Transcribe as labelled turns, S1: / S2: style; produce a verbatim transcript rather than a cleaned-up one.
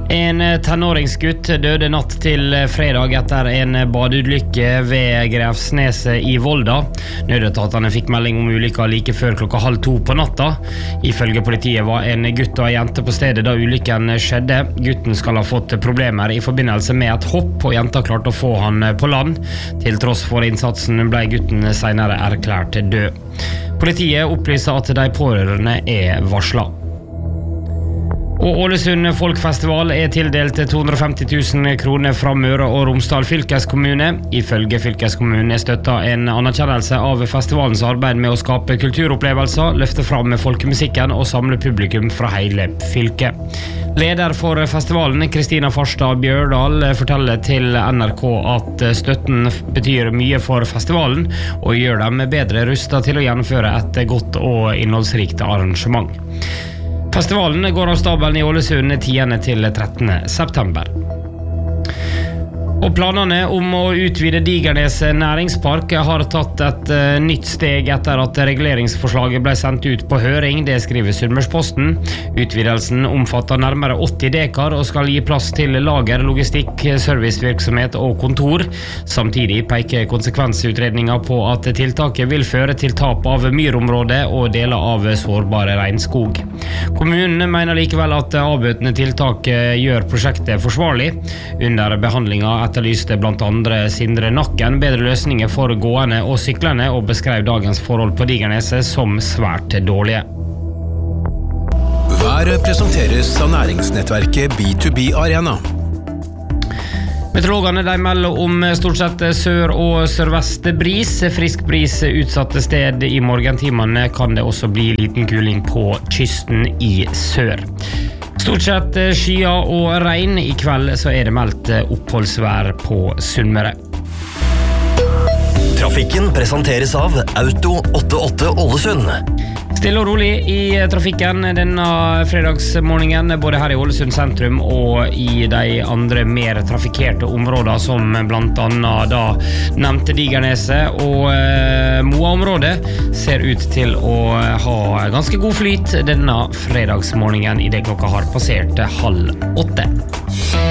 S1: En tenåringsgutt døde natt til fredag etter en badeulykke ved Grefsneset i Volda. Nødetatene fikk melding om ulykka like før klokka halv to på natta. Ifølge politiet var en gutt og en jente på stedet da ulykken skjedde. Gutten skal ha fått problemer i forbindelse med et hopp, og jenta klarte å få han på land. Til tross for innsatsen ble gutten senere erklært død. Politiet opplyser at de pårørende er varslet. Og Ålesund Folkfestival er tildelt to hundre og femti tusen kroner fra Møre og Romsdal fylkeskommune. Ifølge fylkeskommunen er støttet en anerkjennelse av festivalens arbeid med å skape kulturopplevelser, løfte fram folkemusikken og samle publikum fra hele fylket. Leder for festivalen, Kristina Farstad Bjørdal, forteller til N R K at støtten betyr mye for festivalen og gjør dem bedre rustet til å gjennomføre et godt og innholdsrikt arrangement. Festivalen går av stabelen i Ålesund tiende til trettende september. Og planene om å utvide Digernes næringspark har tatt et uh, nytt steg etter at reguleringsforslaget ble sendt ut på høring, det skriver Sunnmørsposten. Utvidelsen omfatter nærmere åtti dekar og skal gi plass til lager, logistikk, servicevirksomhet og kontor. Samtidig peker konsekvensutredninger på at tiltaket vil føre til tap av myrområdet og deler av sårbare regnskog. Kommunen mener likevel at avbøtende tiltak gjør prosjektet forsvarlig. Under behandlingen etterlyste blant andre Sindre Nakken bedre løsninger for gående og syklende og beskrev dagens forhold på Digerneset som svært dårlige.
S2: Været presenteres av næringsnettverket B to B Arena.
S1: Meteorologene de melder om stort sett sør- og sørvest bris. Frisk bris utsatte sted i morgentimene, kan det også bli liten kuling på kysten i sør. Stort sett skyer og regn. I kveld så er det meldt oppholdsvær på Sunnmøre.
S3: Trafikken presenteres av Auto åttiåtte Ålesund.
S1: Stille og rolig i trafikken denne fredagsmorgenen, både her i Ålesund sentrum og i de andre mer trafikkerte områdene, som blant annet da nevnte Digerneset og eh, Moa-området, ser ut til å ha ganske god flyt denne fredagsmorgenen i det klokka har passert halv åtte.